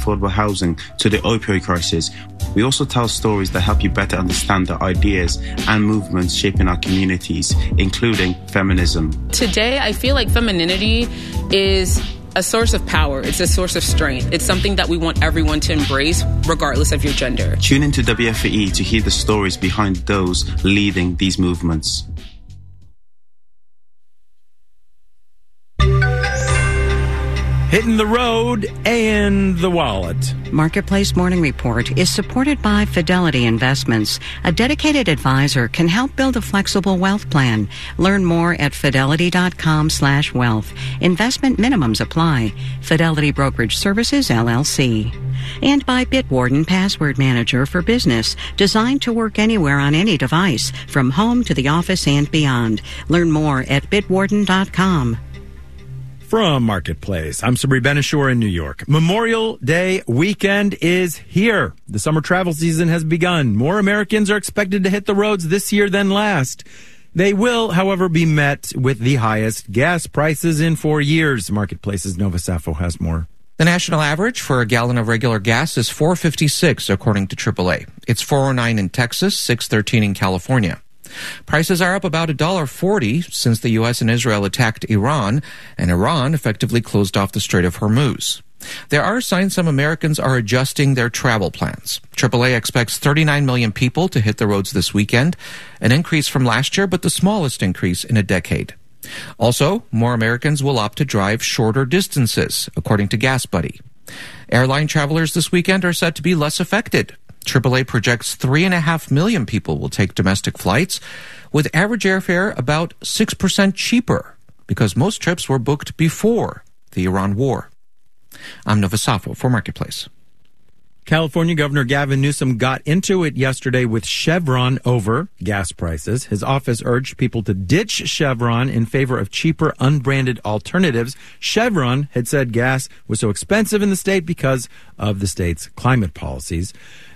affordable housing to the opioid crisis, we also tell stories that help you better understand the ideas and movements shaping our communities, including feminism. Today, I feel like femininity is a source of power. It's a source of strength. It's something that we want everyone to embrace, regardless of your gender. Tune into WFAE to hear the stories behind those leading these movements. Hitting the road and the wallet. Marketplace Morning Report is supported by Fidelity Investments. A dedicated advisor can help build a flexible wealth plan. Learn more at fidelity.com/wealth. Investment minimums apply. Fidelity Brokerage Services, LLC. And by Bitwarden Password Manager for Business, designed to work anywhere on any device, from home to the office and beyond. Learn more at bitwarden.com. From Marketplace, I'm Sabri Benishore in New York. Memorial Day weekend is here. The summer travel season has begun. More Americans are expected to hit the roads this year than last. They will, however, be met with the highest gas prices in 4 years. Marketplace's Nova Safo has more. The national average for a gallon of regular gas is $4.56, according to AAA. It's $4.09 in Texas, $6.13 in California. Prices are up about $1.40 since the U.S. and Israel attacked Iran, and Iran effectively closed off the Strait of Hormuz. There are signs some Americans are adjusting their travel plans. AAA expects 39 million people to hit the roads this weekend, an increase from last year, but the smallest increase in a decade. Also, more Americans will opt to drive shorter distances, according to GasBuddy. Airline travelers this weekend are set to be less affected. AAA projects 3.5 million people will take domestic flights, with average airfare about 6% cheaper, because most trips were booked before the Iran war. I'm Nova Safo for Marketplace. California Governor Gavin Newsom got into it yesterday with Chevron over gas prices. His office urged people to ditch Chevron in favor of cheaper, unbranded alternatives. Chevron had said gas was so expensive in the state because of the state's climate policies.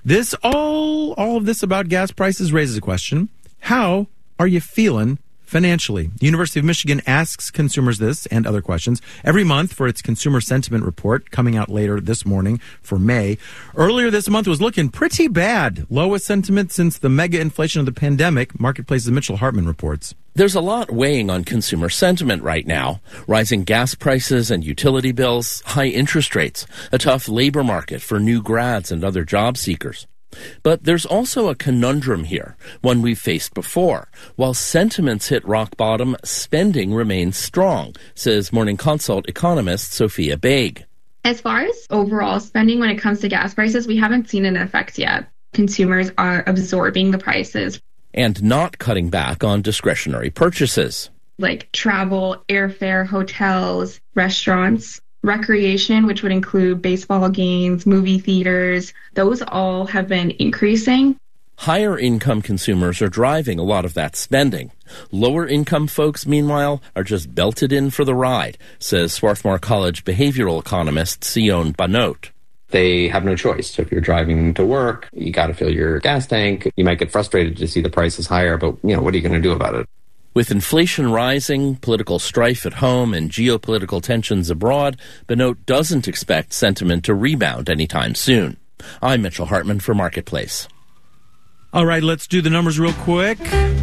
All of this about gas prices raises a question. How are you feeling financially? University of Michigan asks consumers this and other questions every month for its Consumer Sentiment Report, coming out later this morning for May. Earlier this month was looking pretty bad. Lowest sentiment since the mega inflation of the pandemic. Marketplace's Mitchell Hartman reports. There's a lot weighing on consumer sentiment right now. Rising gas prices and utility bills, high interest rates, a tough labor market for new grads and other job seekers. But there's also a conundrum here, one we've faced before. While sentiments hit rock bottom, spending remains strong, says Morning Consult economist Sophia Baig. As far as overall spending when it comes to gas prices, we haven't seen an effect yet. Consumers are absorbing the prices. And not cutting back on discretionary purchases. Like travel, airfare, hotels, restaurants. Recreation, which would include baseball games, movie theaters, those all have been increasing. Higher income consumers are driving a lot of that spending. Lower income folks, meanwhile, are just belted in for the ride, says Swarthmore College behavioral economist Sion Banot. They have no choice. So if you're driving to work, you got to fill your gas tank. You might get frustrated to see the prices higher, but what are you going to do about it? With inflation rising, political strife at home, and geopolitical tensions abroad, Banot doesn't expect sentiment to rebound anytime soon. I'm Mitchell Hartman for Marketplace. All right, let's do the numbers real quick.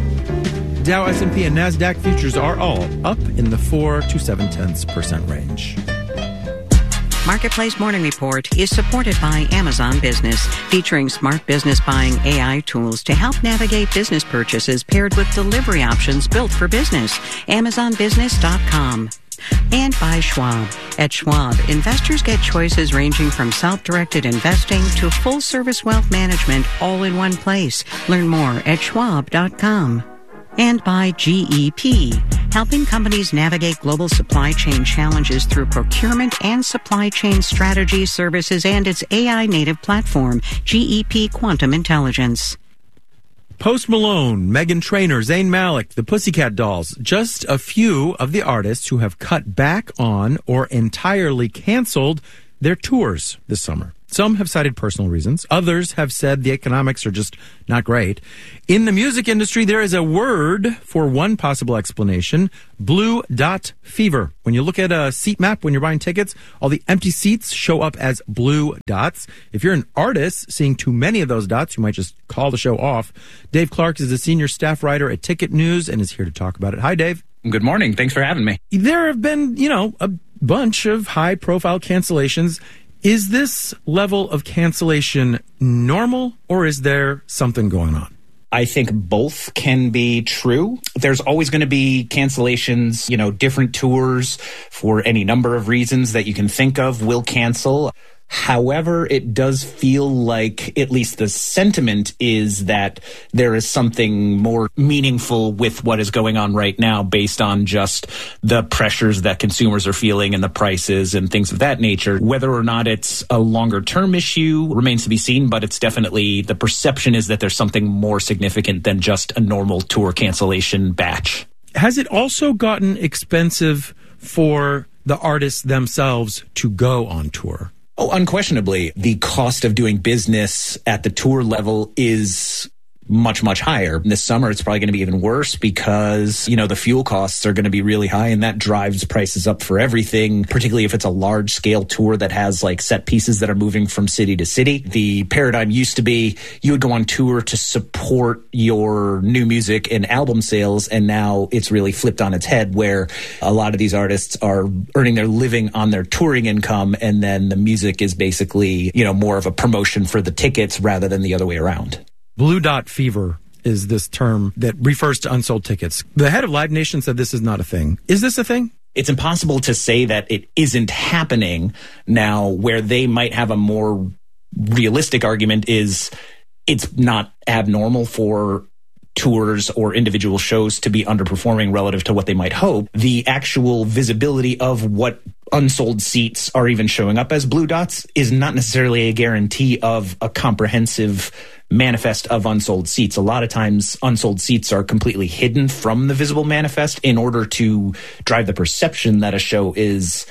Dow, S&P, and NASDAQ futures are all up in the 4 to 0.7% range. Marketplace Morning Report is supported by Amazon Business, featuring smart business buying AI tools to help navigate business purchases paired with delivery options built for business. AmazonBusiness.com. And by Schwab. At Schwab, investors get choices ranging from self-directed investing to full-service wealth management all in one place. Learn more at Schwab.com. And by GEP, helping companies navigate global supply chain challenges through procurement and supply chain strategy services and its AI-native platform, GEP Quantum Intelligence. Post Malone, Meghan Trainor, Zayn Malik, the Pussycat Dolls, just a few of the artists who have cut back on or entirely canceled their tours this summer. Some have cited personal reasons. Others have said the economics are just not great. In the music industry, there is a word for one possible explanation: blue dot fever. When you look at a seat map when you're buying tickets, all the empty seats show up as blue dots. If you're an artist seeing too many of those dots, you might just call the show off. Dave Clark is a senior staff writer at Ticket News and is here to talk about it. Hi, Dave. Good morning. Thanks for having me. There have been, a bunch of high-profile cancellations. Is this level of cancellation normal, or is there something going on? I think both can be true. There's always going to be cancellations, different tours for any number of reasons that you can think of will cancel. However, it does feel like at least the sentiment is that there is something more meaningful with what is going on right now based on just the pressures that consumers are feeling and the prices and things of that nature. Whether or not it's a longer term issue remains to be seen, but it's definitely the perception is that there's something more significant than just a normal tour cancellation batch. Has it also gotten expensive for the artists themselves to go on tour? Oh, unquestionably, the cost of doing business at the tour level is much, much higher. This summer, it's probably going to be even worse because, the fuel costs are going to be really high, and that drives prices up for everything, particularly if it's a large scale tour that has set pieces that are moving from city to city. The paradigm used to be you would go on tour to support your new music and album sales, and now it's really flipped on its head where a lot of these artists are earning their living on their touring income, and then the music is basically, more of a promotion for the tickets rather than the other way around. Blue dot fever is this term that refers to unsold tickets. The head of Live Nation said this is not a thing. Is this a thing? It's impossible to say that it isn't happening now. Where they might have a more realistic argument is it's not abnormal for tours or individual shows to be underperforming relative to what they might hope. The actual visibility of what unsold seats are even showing up as blue dots is not necessarily a guarantee of a comprehensive manifest of unsold seats. A lot of times unsold seats are completely hidden from the visible manifest in order to drive the perception that a show is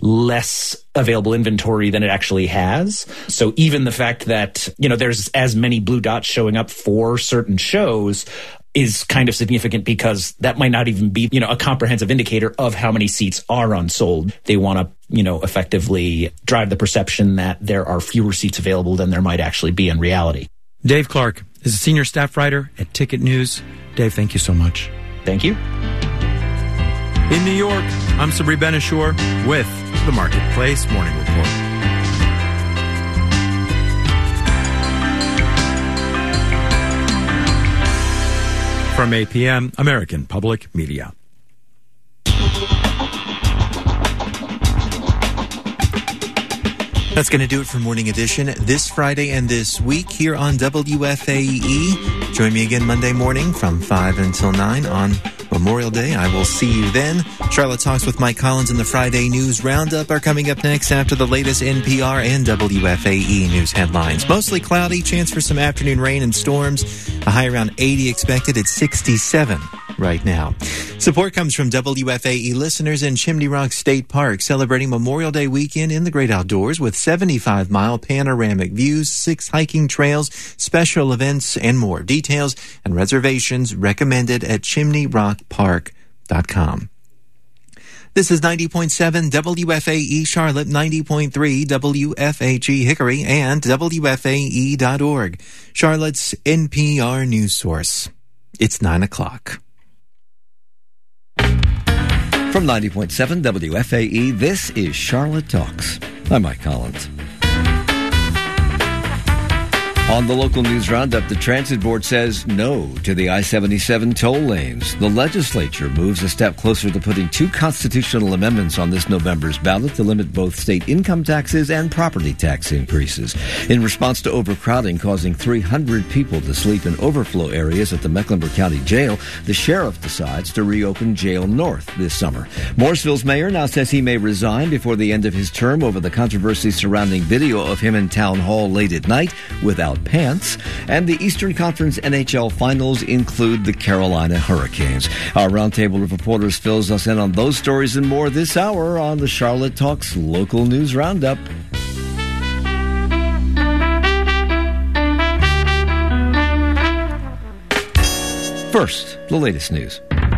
less available inventory than it actually has. So even the fact that, there's as many blue dots showing up for certain shows is kind of significant because that might not even be, a comprehensive indicator of how many seats are unsold. They want to, effectively drive the perception that there are fewer seats available than there might actually be in reality. Dave Clark is a senior staff writer at Ticket News. Dave, thank you so much. Thank you. In New York, I'm Sabri Ben-Achour with the Marketplace Morning Report. From APM, American Public Media. That's going to do it for Morning Edition this Friday and this week here on WFAE. Join me again Monday morning from 5 until 9 on Memorial Day. I will see you then. Charlotte Talks with Mike Collins and the Friday News Roundup are coming up next after the latest NPR and WFAE news headlines. Mostly cloudy, chance for some afternoon rain and storms. A high around 80 expected at 67 right now. Support comes from WFAE listeners in Chimney Rock State Park, celebrating Memorial Day weekend in the great outdoors with 75-mile panoramic views, 6 hiking trails, special events, and more. Details and reservations recommended at chimneyrockpark.com. This is 90.7 WFAE Charlotte, 90.3 WFHE Hickory, and WFAE.org, Charlotte's NPR news source. It's 9 o'clock. From 90.7 WFAE, this is Charlotte Talks. I'm Mike Collins. On the local news roundup, the Transit Board says no to the I-77 toll lanes. The legislature moves a step closer to putting 2 constitutional amendments on this November's ballot to limit both state income taxes and property tax increases. In response to overcrowding causing 300 people to sleep in overflow areas at the Mecklenburg County Jail, the sheriff decides to reopen Jail North this summer. Mooresville's mayor now says he may resign before the end of his term over the controversy surrounding video of him in town hall late at night without pants. And the Eastern Conference NHL Finals include the Carolina Hurricanes. Our roundtable of reporters fills us in on those stories and more this hour on the Charlotte Talks Local News Roundup. First, the latest news.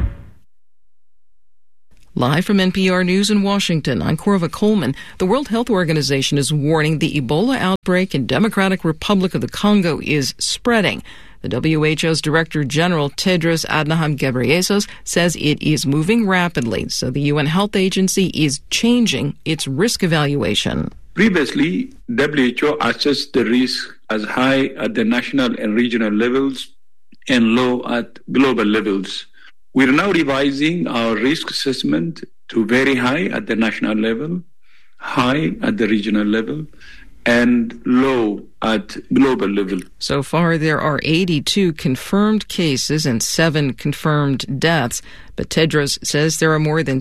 Live from NPR News in Washington, I'm Corva Coleman. The World Health Organization is warning the Ebola outbreak in Democratic Republic of the Congo is spreading. The WHO's Director General Tedros Adhanom Ghebreyesus says it is moving rapidly, so the UN Health Agency is changing its risk evaluation. Previously, WHO assessed the risk as high at the national and regional levels and low at global levels. We're now revising our risk assessment to very high at the national level, high at the regional level, and low at global level. So far, there are 82 confirmed cases and 7 confirmed deaths. But Tedros says there are more than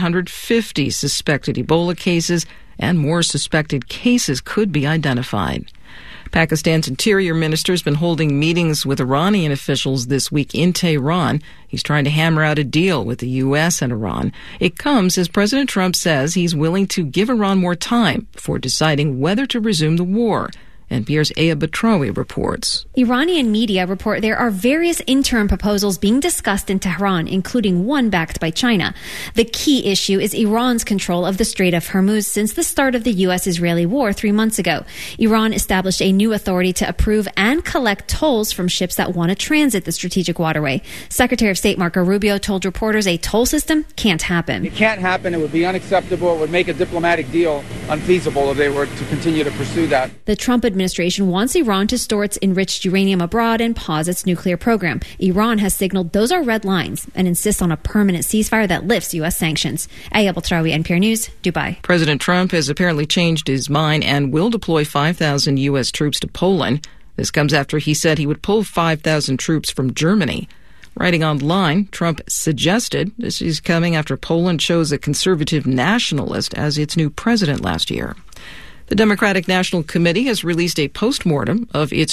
750 suspected Ebola cases, and more suspected cases could be identified. Pakistan's interior minister has been holding meetings with Iranian officials this week in Tehran. He's trying to hammer out a deal with the U.S. and Iran. It comes as President Trump says he's willing to give Iran more time before deciding whether to resume the war. NPR's Aya Batrawi reports. Iranian media report there are various interim proposals being discussed in Tehran, including one backed by China. The key issue is Iran's control of the Strait of Hormuz since the start of the U.S.-Israeli war 3 months ago. Iran established a new authority to approve and collect tolls from ships that want to transit the strategic waterway. Secretary of State Marco Rubio told reporters a toll system can't happen. It can't happen. It would be unacceptable. It would make a diplomatic deal unfeasible if they were to continue to pursue that. The Trump administration wants Iran to store its enriched uranium abroad and pause its nuclear program. Iran has signaled those are red lines and insists on a permanent ceasefire that lifts U.S. sanctions. Aya Batrawi, NPR News, Dubai. President Trump has apparently changed his mind and will deploy 5,000 U.S. troops to Poland. This comes after he said he would pull 5,000 troops from Germany. Writing online, Trump suggested this is coming after Poland chose a conservative nationalist as its new president last year. The Democratic National Committee has released a postmortem of its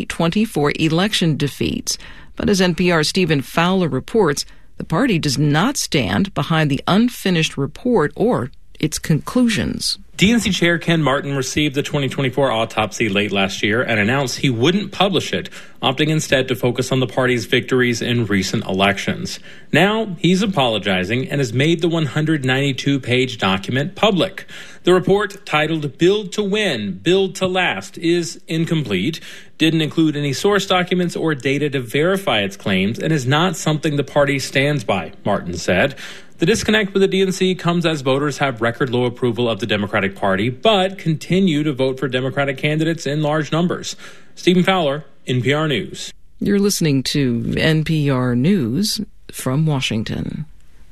2024 election defeats. But as NPR's Stephen Fowler reports, the party does not stand behind the unfinished report or its conclusions. DNC Chair Ken Martin received the 2024 autopsy late last year and announced he wouldn't publish it, opting instead to focus on the party's victories in recent elections. Now, he's apologizing and has made the 192-page document public. The report, titled Build to Win, Build to Last, is incomplete, didn't include any source documents or data to verify its claims, and is not something the party stands by, Martin said. The disconnect with the DNC comes as voters have record low approval of the Democratic Party, but continue to vote for Democratic candidates in large numbers. Stephen Fowler, NPR News. You're listening to NPR News from Washington.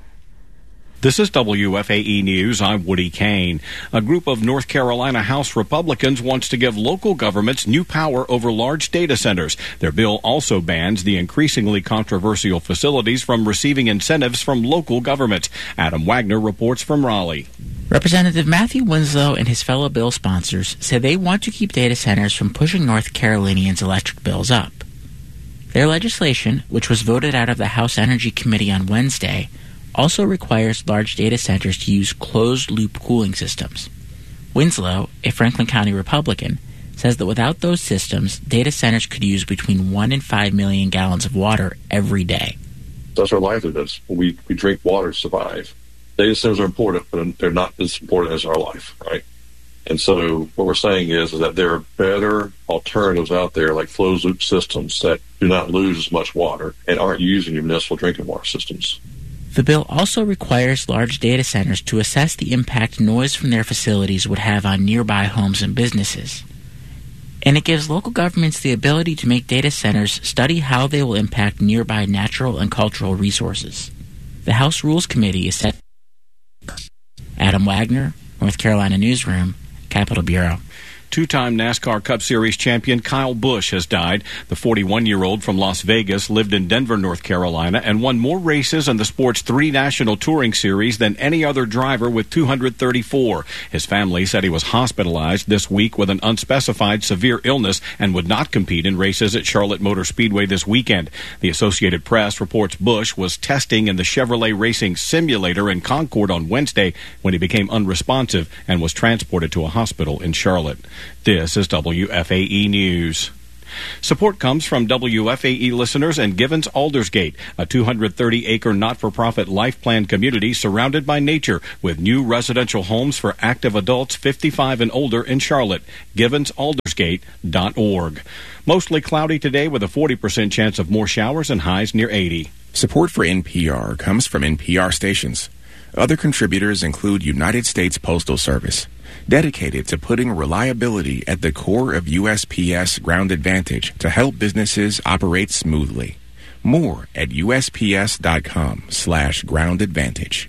This is WFAE News. I'm Woody Kane. A group of North Carolina House Republicans wants to give local governments new power over large data centers. Their bill also bans the increasingly controversial facilities from receiving incentives from local governments. Adam Wagner reports from Raleigh. Representative Matthew Winslow and his fellow bill sponsors say they want to keep data centers from pushing North Carolinians' electric bills up. Their legislation, which was voted out of the House Energy Committee on Wednesday, also requires large data centers to use closed-loop cooling systems. Winslow, a Franklin County Republican, says that without those systems, data centers could use between 1 and 5 million gallons of water every day. That's our livelihoods. We drink water to survive. Data centers are important, but they're not as important as our life, right? And so what we're saying is that there are better alternatives out there, like closed-loop systems that do not lose as much water and aren't using your municipal drinking water systems. The bill also requires large data centers to assess the impact noise from their facilities would have on nearby homes and businesses. And it gives local governments the ability to make data centers study how they will impact nearby natural and cultural resources. The House Rules Committee is set. Adam Wagner, North Carolina Newsroom, Capitol Bureau. Two-time NASCAR Cup Series champion Kyle Busch has died. The 41-year-old from Las Vegas lived in Denver, North Carolina, and won more races in the sport's 3 national touring series than any other driver with 234. His family said he was hospitalized this week with an unspecified severe illness and would not compete in races at Charlotte Motor Speedway this weekend. The Associated Press reports Busch was testing in the Chevrolet Racing Simulator in Concord on Wednesday when he became unresponsive and was transported to a hospital in Charlotte. This is WFAE News. Support comes from WFAE listeners and Givens Aldersgate, a 230-acre not-for-profit life plan community surrounded by nature with new residential homes for active adults 55 and older in Charlotte. GivensAldersgate.org. Mostly cloudy today with a 40% chance of more showers and highs near 80. Support for NPR comes from NPR stations. Other contributors include United States Postal Service, dedicated to putting reliability at the core of USPS Ground Advantage to help businesses operate smoothly. More at USPS.com/Ground Advantage.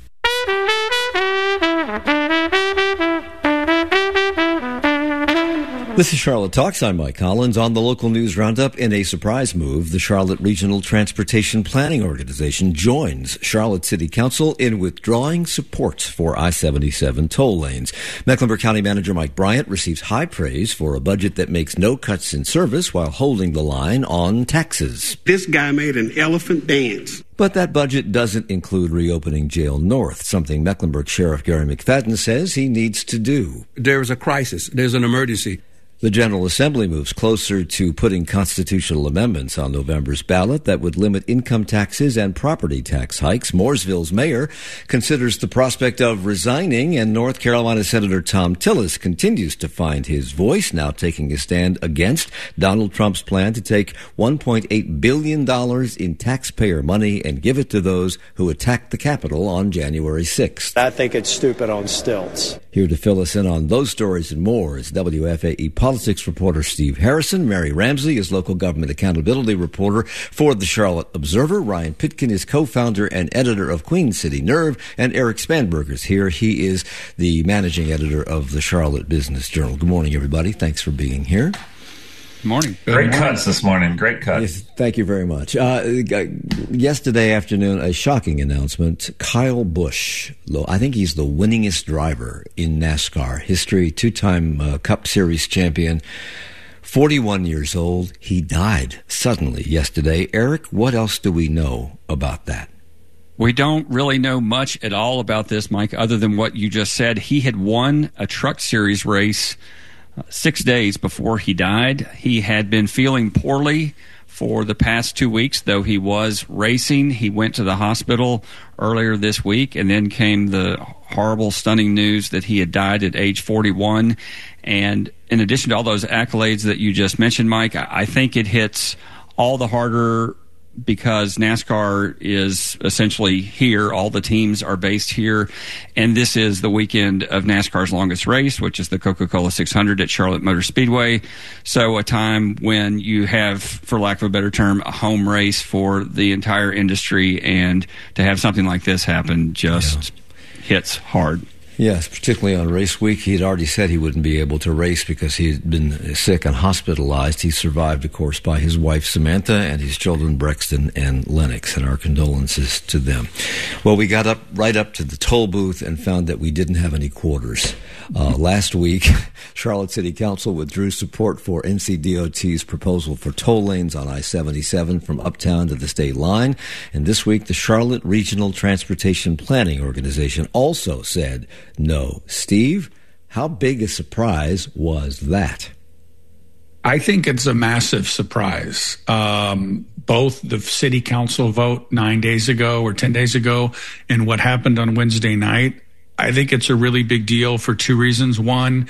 This is Charlotte Talks. I'm Mike Collins. On the local news roundup, in a surprise move, the Charlotte Regional Transportation Planning Organization joins Charlotte City Council in withdrawing support for I-77 toll lanes. Mecklenburg County Manager Mike Bryant receives high praise for a budget that makes no cuts in service while holding the line on taxes. This guy made an elephant dance. But that budget doesn't include reopening Jail North, something Mecklenburg Sheriff Gary McFadden says he needs to do. There's a crisis. There's an emergency. The General Assembly moves closer to putting constitutional amendments on November's ballot that would limit income taxes and property tax hikes. Mooresville's mayor considers the prospect of resigning, and North Carolina Senator Thom Tillis continues to find his voice, now taking a stand against Donald Trump's plan to take $1.8 billion in taxpayer money and give it to those who attacked the Capitol on January 6th. I think it's stupid on stilts. Here to fill us in on those stories and more is WFAE politics reporter Steve Harrison. Mary Ramsey is local government accountability reporter for the Charlotte Observer. Ryan Pitkin is co-founder and editor of Queen City Nerve. And Eric Spanberger is here. He is the managing editor of the Charlotte Business Journal. Good morning, everybody. Thanks for being here. Good morning. Great cuts this morning. Great cuts. Yes, thank you very much. Yesterday afternoon, a shocking announcement. Kyle Busch, I think he's the winningest driver in NASCAR history, two-time Cup Series champion, 41 years old. He died suddenly yesterday. Eric, what else do we know about that? We don't really know much at all about this, Mike, other than what you just said. He had won a Truck Series race 6 days before he died. He had been feeling poorly for the past 2 weeks, though he was racing. He went to the hospital earlier this week, and then came the horrible, stunning news that he had died at age 41. And in addition to all those accolades that you just mentioned, Mike, I think it hits all the harder because NASCAR is essentially here. All the teams are based here. And this is the weekend of NASCAR's longest race, which is the Coca-Cola 600 at Charlotte Motor Speedway. So a time when you have, for lack of a better term, a home race for the entire industry. And to have something like this happen just hits hard. Yes, particularly on race week. He had already said he wouldn't be able to race because he had been sick and hospitalized. He survived, of course, by his wife, Samantha, and his children, Brexton and Lennox, and our condolences to them. Well, we got right up to the toll booth and found that we didn't have any quarters. Last week, Charlotte City Council withdrew support for NCDOT's proposal for toll lanes on I-77 from uptown to the state line. And this week, the Charlotte Regional Transportation Planning Organization also said no. Steve, how big a surprise was that? I think it's a massive surprise. Both the city council vote 9 days ago or 10 days ago and what happened on Wednesday night. I think it's a really big deal for two reasons. One,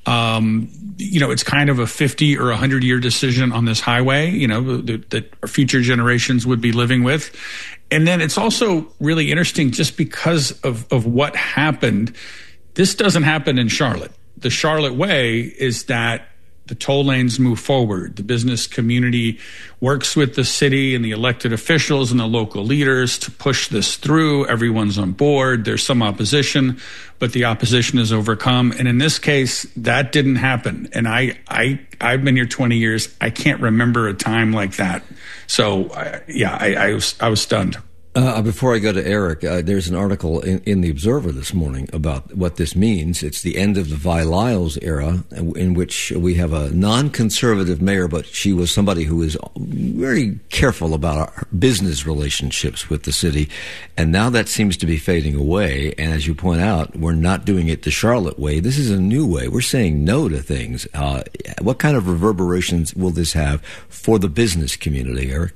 it's kind of a 50 or 100-year decision on this highway, that our future generations would be living with. And then it's also really interesting just because of what happened. This doesn't happen in Charlotte. The Charlotte way is that the toll lanes move forward. The business community works with the city and the elected officials and the local leaders to push this through. Everyone's on board. There's some opposition, but the opposition is overcome. And in this case, that didn't happen. And I've been here 20 years. I can't remember a time like that. So, I was stunned. Before I go to Eric, there's an article in the Observer this morning about what this means. It's the end of the Vi Lyles era, in which we have a non-conservative mayor, but she was somebody who was very careful about our business relationships with the city. And now that seems to be fading away. And as you point out, we're not doing it the Charlotte way. This is a new way. We're saying no to things. What kind of reverberations will this have for the business community, Eric?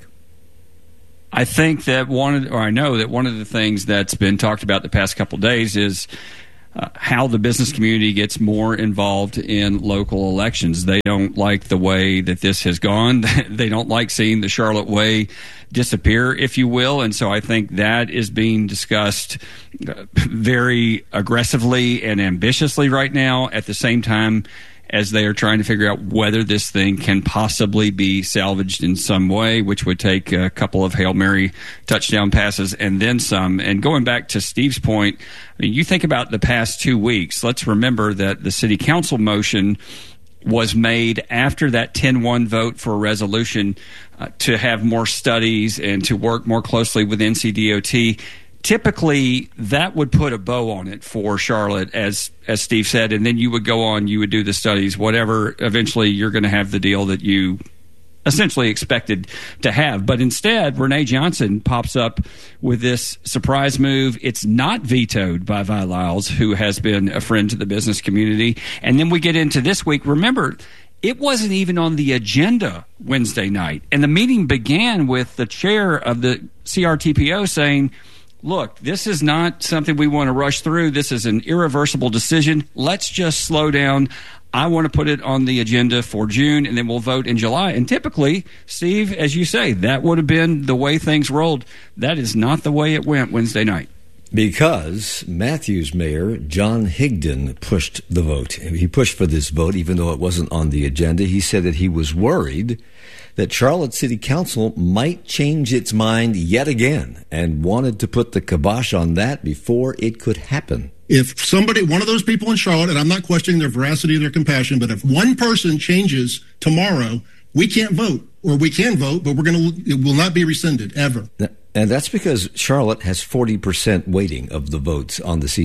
I think that I know that one of the things that's been talked about the past couple of days is how the business community gets more involved in local elections. They don't like the way that this has gone. They don't like seeing the Charlotte way disappear, if you will. And so I think that is being discussed very aggressively and ambitiously right now, at the same time as they are trying to figure out whether this thing can possibly be salvaged in some way, which would take a couple of Hail Mary touchdown passes and then some. And going back to Steve's point, I mean, you think about the past 2 weeks. Let's remember that the city council motion was made after that 10-1 vote for a resolution to have more studies and to work more closely with NCDOT. Typically, that would put a bow on it for Charlotte, as Steve said, and then you would go on, you would do the studies, whatever. Eventually, you're going to have the deal that you essentially expected to have. But instead, Renee Johnson pops up with this surprise move. It's not vetoed by Vi Lyles, who has been a friend to the business community. And then we get into this week. Remember, it wasn't even on the agenda Wednesday night. And the meeting began with the chair of the CRTPO saying, look, this is not something we want to rush through. This is an irreversible decision. Let's just slow down. I want to put it on the agenda for June, and then we'll vote in July. And typically, Steve, as you say, that would have been the way things rolled. That is not the way it went Wednesday night. Because Matthews Mayor John Higdon pushed the vote. He pushed for this vote, even though it wasn't on the agenda. He said that he was worried that Charlotte City Council might change its mind yet again and wanted to put the kibosh on that before it could happen. If one of those people in Charlotte, and I'm not questioning their veracity or their compassion, but if one person changes tomorrow, we can't vote, or we can vote, but it will not be rescinded ever. And that's because Charlotte has 40% weighting of the votes on the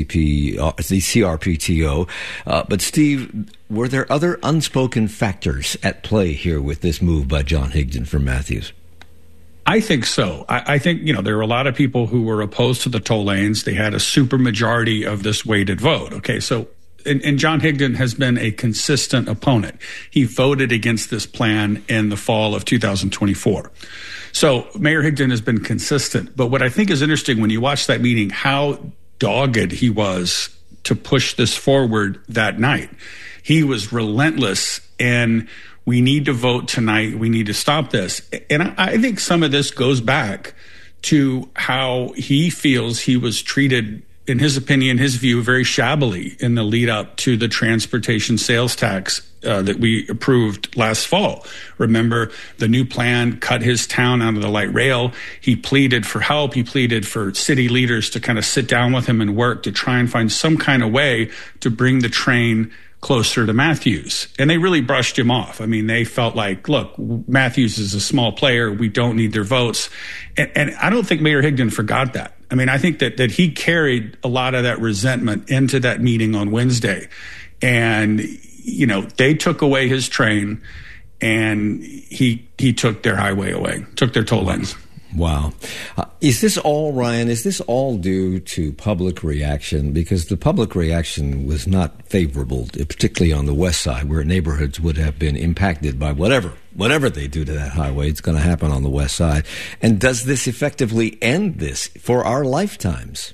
CRPTO. But Steve, were there other unspoken factors at play here with this move by John Higdon from Matthews? I think so. I think, there were a lot of people who were opposed to the toll lanes. They had a supermajority of this weighted vote. Okay, so and John Higdon has been a consistent opponent. He voted against this plan in the fall of 2024. So Mayor Higdon has been consistent. But what I think is interesting when you watch that meeting, how dogged he was to push this forward that night. He was relentless in, we need to vote tonight. We need to stop this. And I think some of this goes back to how he feels he was treated, in his opinion, his view, very shabbily in the lead up to the transportation sales tax that we approved last fall. Remember, the new plan cut his town out of the light rail. He pleaded for help. He pleaded for city leaders to kind of sit down with him and work to try and find some kind of way to bring the train closer to Matthews. And they really brushed him off. I mean, they felt like, look, Matthews is a small player. We don't need their votes. And I don't think Mayor Higdon forgot that. I mean, I think that he carried a lot of that resentment into that meeting on Wednesday. And, they took away his train and he took their highway away, took their toll lanes. Wow. Is this all, Ryan, is this all due to public reaction? Because the public reaction was not favorable, particularly on the west side, where neighborhoods would have been impacted by whatever they do to that highway. It's going to happen on the west side. And does this effectively end this for our lifetimes?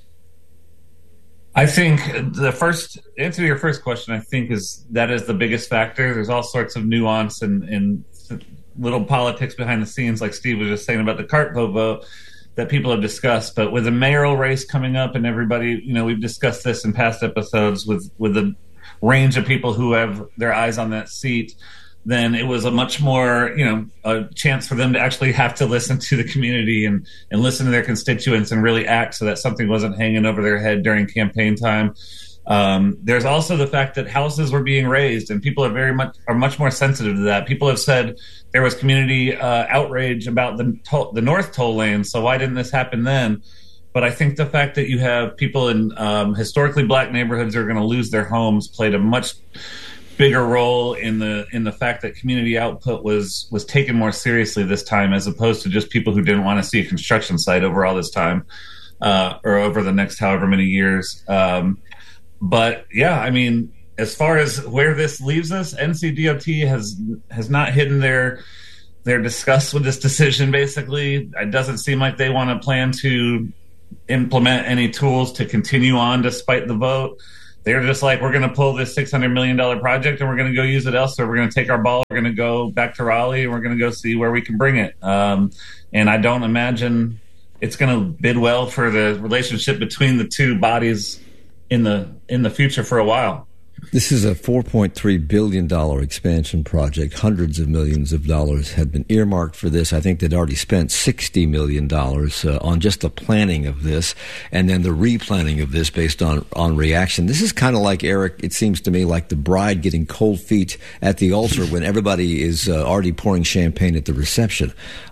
I think the first answer to your first question, I think, is the biggest factor. There's all sorts of nuance and little politics behind the scenes, like Steve was just saying about the cart vote that people have discussed. But with the mayoral race coming up and everybody, we've discussed this in past episodes with the range of people who have their eyes on that seat, then it was a much more, a chance for them to actually have to listen to the community and listen to their constituents and really act so that something wasn't hanging over their head during campaign time. There's also the fact that houses were being raised, and people are much more sensitive to that. People have said there was community outrage about the North toll lane, so why didn't this happen then? But I think the fact that you have people in historically black neighborhoods who are going to lose their homes played a much bigger role in the fact that community output was taken more seriously this time, as opposed to just people who didn't want to see a construction site over all this time or over the next however many years. But yeah, I mean, as far as where this leaves us, NCDOT has not hidden their disgust with this decision. Basically, it doesn't seem like they want to plan to implement any tools to continue on despite the vote. They're just like, we're going to pull this $600 million project and we're going to go use it elsewhere. We're going to take our ball, we're going to go back to Raleigh, and we're going to go see where we can bring it. And I don't imagine it's going to bid well for the relationship between the two bodies in the future for a while. This is a $4.3 billion expansion project. Hundreds of millions of dollars had been earmarked for this. I think they'd already spent $60 million on just the planning of this, and then the replanning of this based on reaction. This is kind of like, Eric, it seems to me, like the bride getting cold feet at the altar when everybody is already pouring champagne at the reception.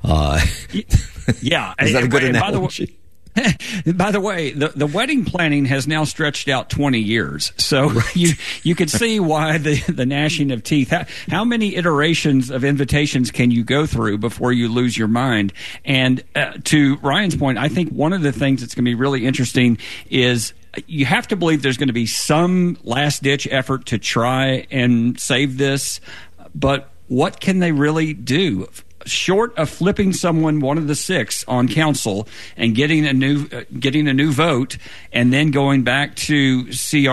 Yeah. Is that a good analogy? By the way, the wedding planning has now stretched out 20 years. So right. you could see why the gnashing of teeth. How many iterations of invitations can you go through before you lose your mind? And to Ryan's point, I think one of the things that's going to be really interesting is you have to believe there's going to be some last-ditch effort to try and save this. But what can they really do? Short of flipping someone, one of the six on council, and getting a new vote, and then going back to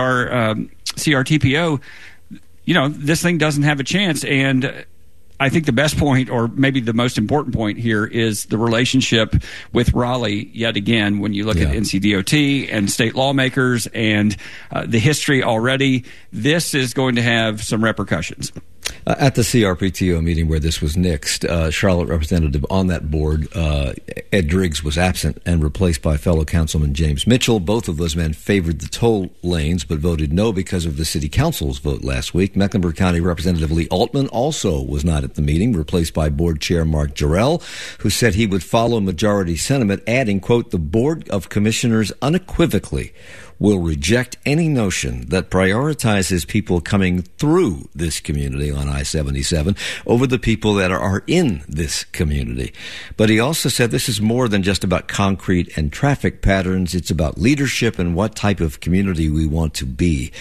CRTPO, this thing doesn't have a chance. And I think the best point, or maybe the most important point here, is the relationship with Raleigh. Yet again, when you look at NCDOT and state lawmakers and the history already, this is going to have some repercussions. At the CRPTO meeting where this was nixed, Charlotte representative on that board, Ed Driggs, was absent and replaced by fellow councilman James Mitchell. Both of those men favored the toll lanes but voted no because of the city council's vote last week. Mecklenburg County Representative Lee Altman also was not at the meeting, replaced by board chair Mark Jarrell, who said he would follow majority sentiment, adding, quote, "The Board of Commissioners unequivocally will reject any notion that prioritizes people coming through this community on I-77 over the people that are in this community." But he also said this is more than just about concrete and traffic patterns. It's about leadership and what type of community we want to be.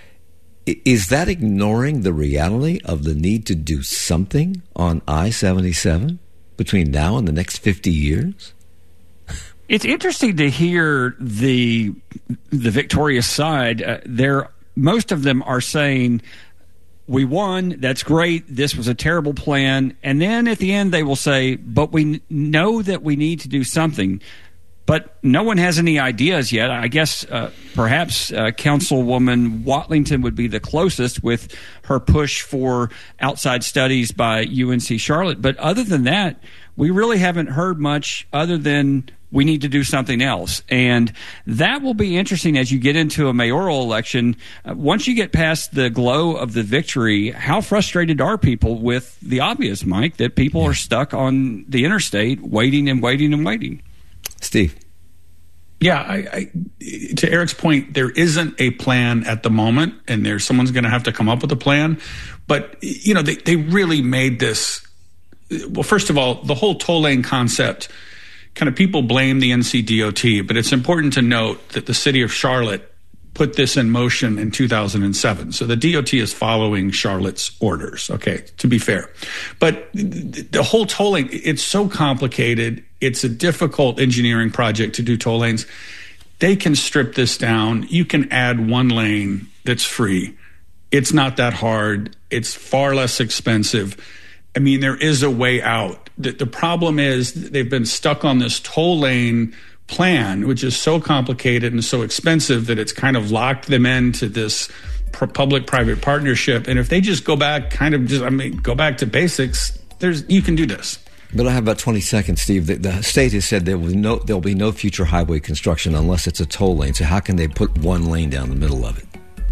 Is that ignoring the reality of the need to do something on I-77 between now and the next 50 years? It's interesting to hear the victorious side. Most of them are saying, we won, that's great, this was a terrible plan. And then at the end they will say, but we know that we need to do something. But no one has any ideas yet. I guess perhaps Councilwoman Watlington would be the closest with her push for outside studies by UNC Charlotte. But other than that, we really haven't heard much other than we need to do something else. And that will be interesting as you get into a mayoral election. Once you get past the glow of the victory, how frustrated are people with the obvious, Mike, that people are stuck on the interstate waiting and waiting and waiting? Steve. Yeah, I to Eric's point, there isn't a plan at the moment, and someone's going to have to come up with a plan. But, they really made this. Well, first of all, the whole toll lane concept, kind of people blame the NCDOT, but it's important to note that the city of Charlotte put this in motion in 2007. So the DOT is following Charlotte's orders, okay, to be fair. But the whole tolling, it's so complicated. It's a difficult engineering project to do toll lanes. They can strip this down. You can add one lane that's free. It's not that hard. It's far less expensive. I mean, there is a way out. The problem is they've been stuck on this toll lane plan, which is so complicated and so expensive that it's kind of locked them into this public-private partnership. And if they just go back, go back to basics, you can do this. But I have about 20 seconds, Steve. The state has said there'll be no future highway construction unless it's a toll lane. So how can they put one lane down the middle of it?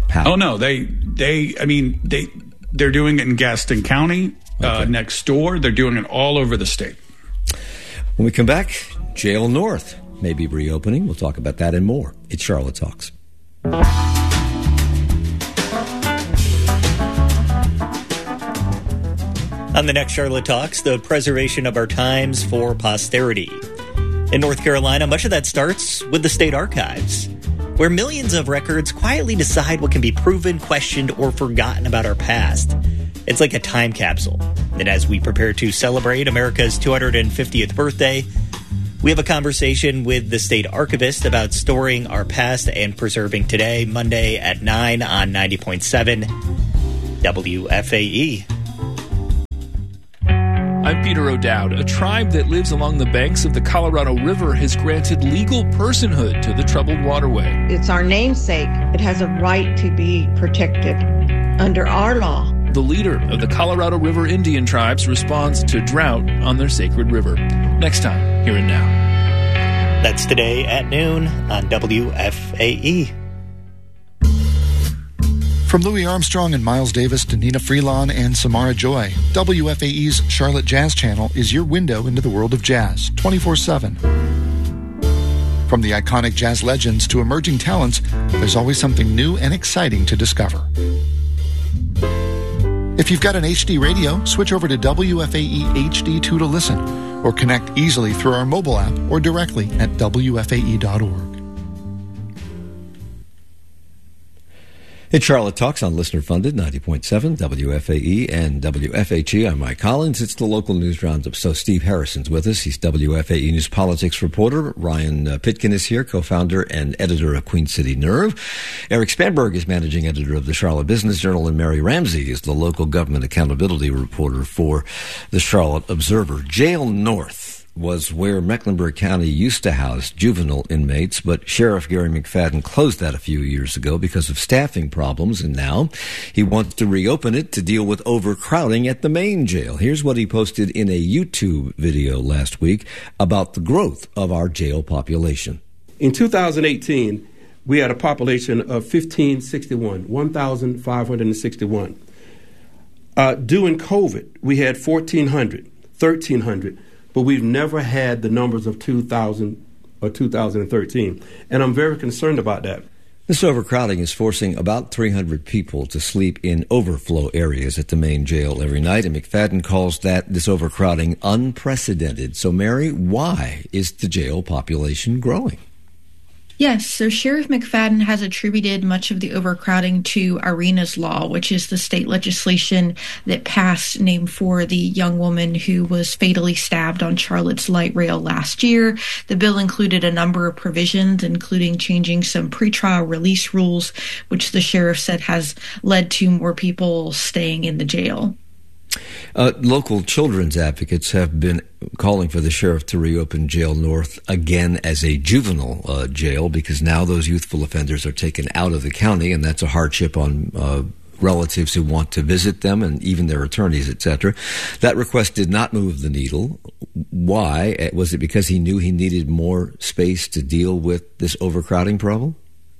How? Oh no, they're doing it in Gaston County, next door. They're doing it all over the state. When we come back, Jail North may be reopening. We'll talk about that and more. It's Charlotte Talks. On the next Charlotte Talks, the preservation of our times for posterity. In North Carolina, much of that starts with the state archives, where millions of records quietly decide what can be proven, questioned, or forgotten about our past. It's like a time capsule. And as we prepare to celebrate America's 250th birthday, we have a conversation with the state archivist about storing our past and preserving today, Monday at 9 on 90.7 WFAE. I'm Peter O'Dowd. A tribe that lives along the banks of the Colorado River has granted legal personhood to the troubled waterway. It's our namesake. It has a right to be protected under our law. The leader of the Colorado River Indian tribes responds to drought on their sacred river. Next time, Here and Now. That's today at noon on WFAE. From Louis Armstrong and Miles Davis to Nina Freelon and Samara Joy, WFAE's Charlotte Jazz Channel is your window into the world of jazz, 24/7. From the iconic jazz legends to emerging talents, there's always something new and exciting to discover. If you've got an HD radio, switch over to WFAE HD2 to listen, or connect easily through our mobile app or directly at WFAE.org. It's Charlotte Talks on listener-funded 90.7 WFAE and WFHE. I'm Mike Collins. It's the local news roundup. So Steve Harrison's with us. He's WFAE News Politics reporter. Ryan Pitkin is here, co-founder and editor of Queen City Nerve. Eric Spanberg is managing editor of the Charlotte Business Journal, and Mary Ramsey is the local government accountability reporter for the Charlotte Observer. Jail North was where Mecklenburg County used to house juvenile inmates, but Sheriff Gary McFadden closed that a few years ago because of staffing problems, and now he wants to reopen it to deal with overcrowding at the main jail. Here's what he posted in a YouTube video last week about the growth of our jail population. In 2018, we had a population of 1,561. During COVID, we had 1,400, 1,300. But we've never had the numbers of 2000 or 2013. And I'm very concerned about that. This overcrowding is forcing about 300 people to sleep in overflow areas at the main jail every night, and McFadden calls this overcrowding unprecedented. So, Mary, why is the jail population growing? Yes, so Sheriff McFadden has attributed much of the overcrowding to Arenas Law, which is the state legislation that passed named for the young woman who was fatally stabbed on Charlotte's light rail last year. The bill included a number of provisions, including changing some pretrial release rules, which the sheriff said has led to more people staying in the jail. Local children's advocates have been calling for the sheriff to reopen Jail North again as a juvenile jail, because now those youthful offenders are taken out of the county, and that's a hardship on relatives who want to visit them and even their attorneys, etc. That request did not move the needle. Why? Was it because he knew he needed more space to deal with this overcrowding problem?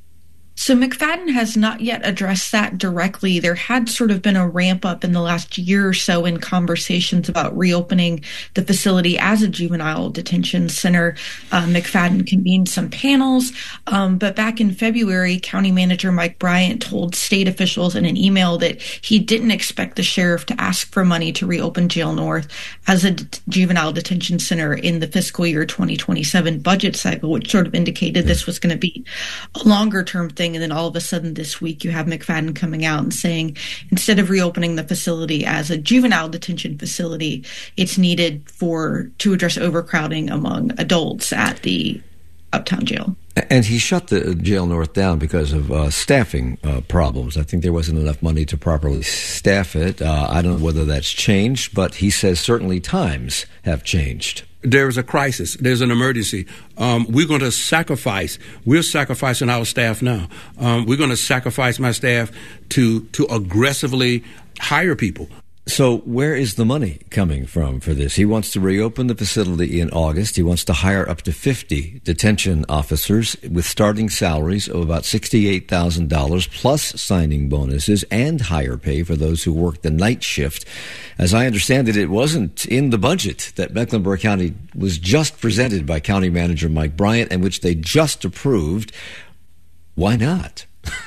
So McFadden has not yet addressed that directly. There had sort of been a ramp up in the last year or so in conversations about reopening the facility as a juvenile detention center. McFadden convened some panels, but back in February, County Manager Mike Bryant told state officials in an email that he didn't expect the sheriff to ask for money to reopen Jail North as a juvenile detention center in the fiscal year 2027 budget cycle, which sort of indicated this was going to be a longer term thing. And then all of a sudden this week you have McFadden coming out and saying instead of reopening the facility as a juvenile detention facility, it's needed to address overcrowding among adults at the Uptown Jail. And he shut the Jail North down because of staffing problems. I think there wasn't enough money to properly staff it. I don't know whether that's changed, but he says certainly times have changed. There's a crisis. There's an emergency. We're going to sacrifice. We're sacrificing our staff now. We're going to sacrifice my staff to aggressively hire people. So where is the money coming from for this? He wants to reopen the facility in August. He wants to hire up to 50 detention officers with starting salaries of about $68,000 plus signing bonuses and higher pay for those who work the night shift. As I understand it, it wasn't in the budget that Mecklenburg County was just presented by County Manager Mike Bryant and which they just approved. Why not?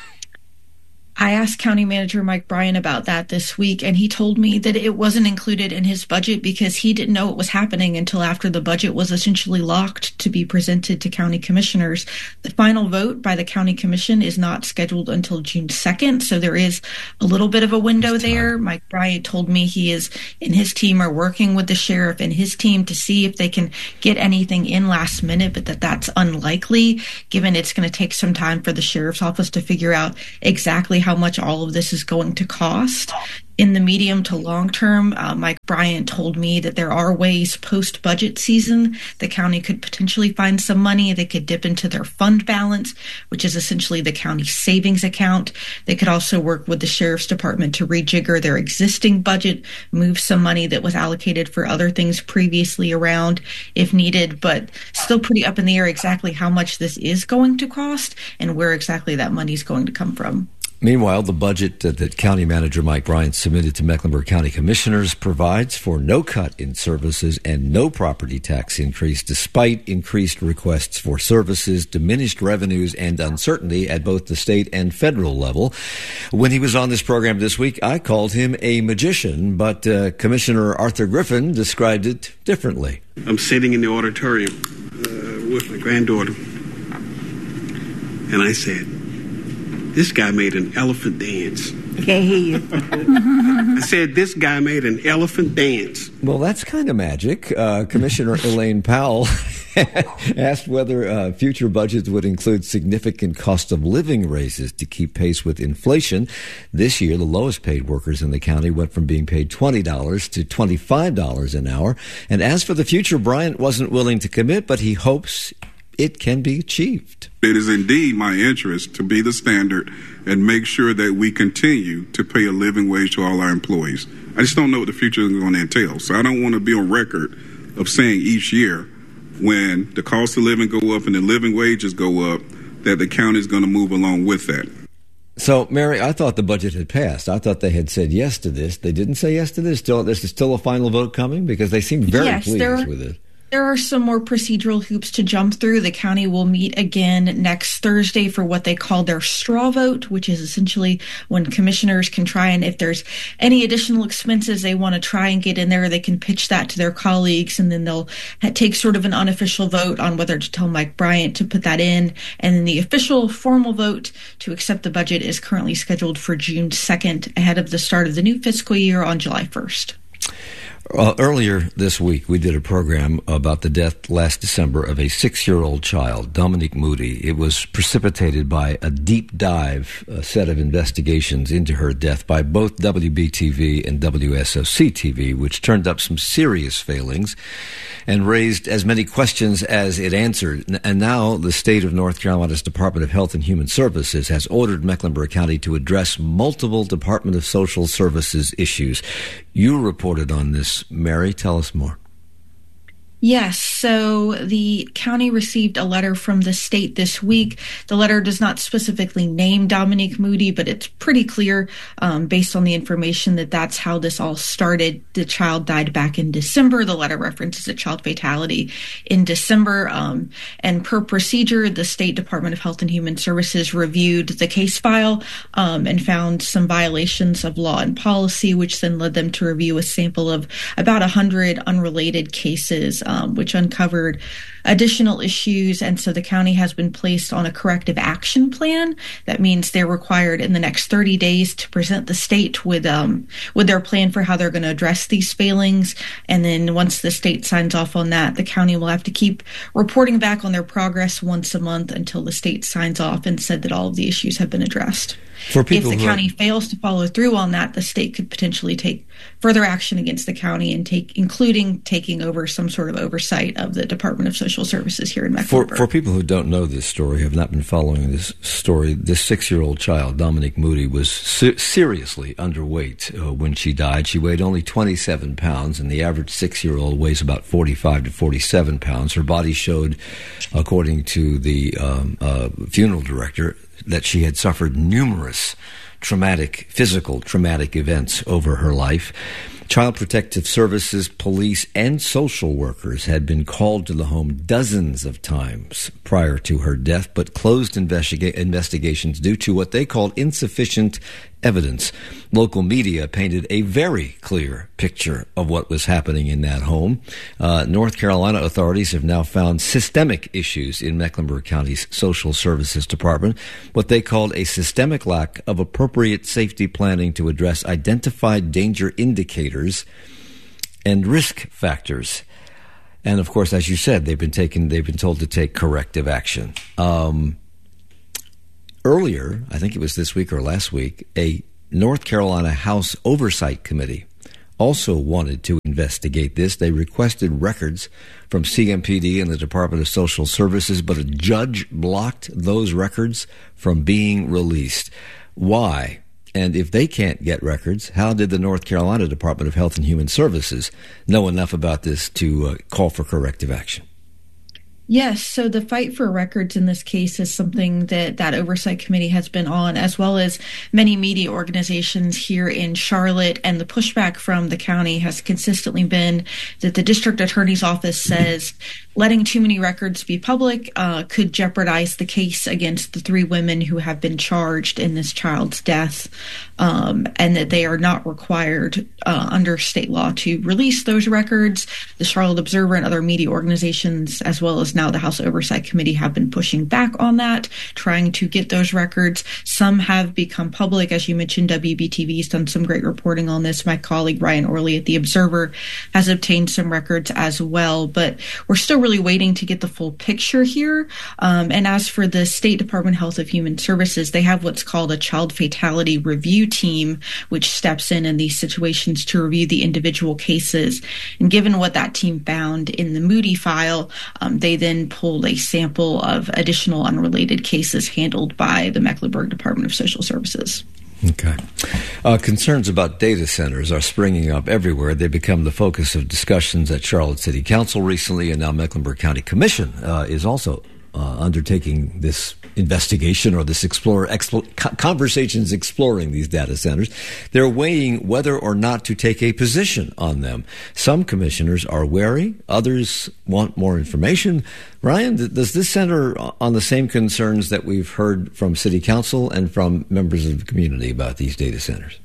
I asked County Manager Mike Bryant about that this week, and he told me that it wasn't included in his budget because he didn't know it was happening until after the budget was essentially locked to be presented to county commissioners. The final vote by the county commission is not scheduled until June 2nd, so there is a little bit of a window there. Mike Bryant told me he is and his team are working with the sheriff and his team to see if they can get anything in last minute, but that's unlikely given it's going to take some time for the sheriff's office to figure out exactly how much all of this is going to cost. In the medium to long term, Mike Bryant told me that there are ways post-budget season the county could potentially find some money. They could dip into their fund balance, which is essentially the county savings account. They could also work with the sheriff's department to rejigger their existing budget, move some money that was allocated for other things previously around if needed, but still pretty up in the air exactly how much this is going to cost and where exactly that money is going to come from. Meanwhile, the budget that County Manager Mike Bryant submitted to Mecklenburg County Commissioners provides for no cut in services and no property tax increase, despite increased requests for services, diminished revenues, and uncertainty at both the state and federal level. When he was on this program this week, I called him a magician, but Commissioner Arthur Griffin described it differently. I'm sitting in the auditorium with my granddaughter, and I said, "This guy made an elephant dance." I can't hear you. I said, "This guy made an elephant dance." Well, that's kind of magic. Commissioner Elaine Powell asked whether future budgets would include significant cost of living raises to keep pace with inflation. This year, the lowest paid workers in the county went from being paid $20 to $25 an hour. And as for the future, Bryant wasn't willing to commit, but he hopes it can be achieved. It is indeed my interest to be the standard and make sure that we continue to pay a living wage to all our employees. I just don't know what the future is going to entail. So I don't want to be on record of saying each year when the cost of living go up and the living wages go up that the county is going to move along with that. So, Mary, I thought the budget had passed. I thought they had said yes to this. They didn't say yes to this. This is still a final vote coming because they seem very pleased with it. There are some more procedural hoops to jump through. The county will meet again next Thursday for what they call their straw vote, which is essentially when commissioners can try and if there's any additional expenses they want to try and get in there, they can pitch that to their colleagues, and then they'll take sort of an unofficial vote on whether to tell Mike Bryant to put that in. And then the official formal vote to accept the budget is currently scheduled for June 2nd, ahead of the start of the new fiscal year on July 1st. Earlier this week, we did a program about the death last December of a 6-year-old child, Dominique Moody. It was precipitated by a deep dive set of investigations into her death by both WBTV and WSOC-TV, which turned up some serious failings and raised as many questions as it answered. And now the state of North Carolina's Department of Health and Human Services has ordered Mecklenburg County to address multiple Department of Social Services issues. You reported on this, Mary. Tell us more. Yes, so the county received a letter from the state this week. The letter does not specifically name Dominique Moody, but it's pretty clear based on the information that that's how this all started. The child died back in December. The letter references a child fatality in December. And per procedure, the State Department of Health and Human Services reviewed the case file and found some violations of law and policy, which then led them to review a sample of about 100 unrelated cases, which uncovered additional issues. And so the county has been placed on a corrective action plan. That means they're required in the next 30 days to present the state with their plan for how they're going to address these failings. And then once the state signs off on that, the county will have to keep reporting back on their progress once a month until the state signs off and said that all of the issues have been addressed. If the county fails to follow through on that, the state could potentially take further action against the county and including taking over some sort of oversight of the Department of Social Services here in Mecklenburg. For people who don't know this story, have not been following this story, this 6-year-old child, Dominique Moody, was seriously underweight when she died. She weighed only 27 pounds, and the average 6-year-old weighs about 45 to 47 pounds. Her body showed, according to the funeral director, that she had suffered numerous physical traumatic events over her life. Child Protective Services, police, and social workers had been called to the home dozens of times prior to her death, but closed investigations due to what they called insufficient evidence. Local media painted a very clear picture of what was happening in that home. North Carolina authorities have now found systemic issues in Mecklenburg County's Social Services Department, what they called a systemic lack of appropriate safety planning to address identified danger indicators and risk factors. And of course, as you said, they've been told to take corrective action. Earlier, I think it was this week or last week, a North Carolina House Oversight Committee also wanted to investigate this. They requested records from CMPD and the Department of Social Services, but a judge blocked those records from being released. Why? And if they can't get records, how did the North Carolina Department of Health and Human Services know enough about this to call for corrective action? Yes, so the fight for records in this case is something that oversight committee has been on, as well as many media organizations here in Charlotte. And the pushback from the county has consistently been that the district attorney's office says letting too many records be public could jeopardize the case against the 3 women who have been charged in this child's death, and that they are not required under state law to release those records. The Charlotte Observer and other media organizations, as well as now the House Oversight Committee, have been pushing back on that, trying to get those records. Some have become public. As you mentioned, WBTV has done some great reporting on this. My colleague Ryan Orley at The Observer has obtained some records as well, but we're still really waiting to get the full picture here. And as for the State Department of Health and Human Services, they have what's called a child fatality review team, which steps in these situations to review the individual cases. And given what that team found in the Moody file, they then pulled a sample of additional unrelated cases handled by the Mecklenburg Department of Social Services. Okay. Concerns about data centers are springing up everywhere. They've become the focus of discussions at Charlotte City Council recently, and now Mecklenburg County Commission is also undertaking this investigation or this conversations exploring these data centers. They're weighing whether or not to take a position on them. Some commissioners are wary. Others want more information. Ryan, does this center on the same concerns that we've heard from City Council and from members of the community about these data centers?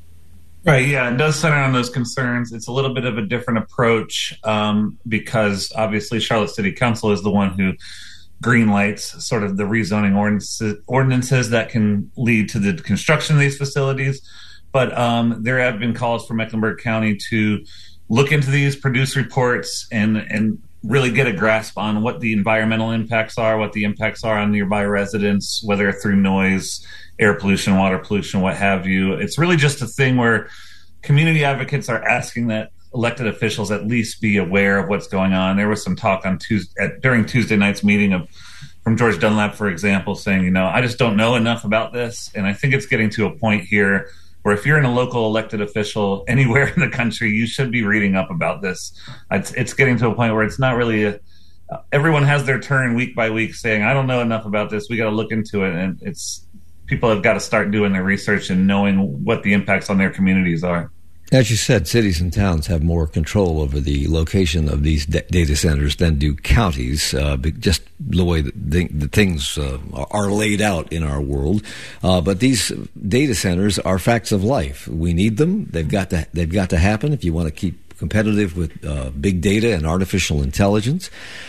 Right, yeah, it does center on those concerns. It's a little bit of a different approach because obviously Charlotte City Council is the one who greenlights sort of the rezoning ordinances that can lead to the construction of these facilities. But there have been calls for Mecklenburg County to look into these, produce reports, and really get a grasp on what the environmental impacts are, what the impacts are on nearby residents, whether through noise, air pollution, water pollution, what have you. It's really just a thing where community advocates are asking that elected officials at least be aware of what's going on. There was some talk on during Tuesday night's meeting from George Dunlap, for example, saying, I just don't know enough about this. And I think it's getting to a point here where if you're in a local elected official anywhere in the country, you should be reading up about this. It's getting to a point where it's not really everyone has their turn week by week saying, I don't know enough about this. We got to look into it. And people have got to start doing their research and knowing what the impacts on their communities are. As you said, cities and towns have more control over the location of these data centers than do counties, just the way the things are laid out in our world. But these data centers are facts of life. We need them. They've got to happen if you want to keep competitive with big data and artificial intelligence.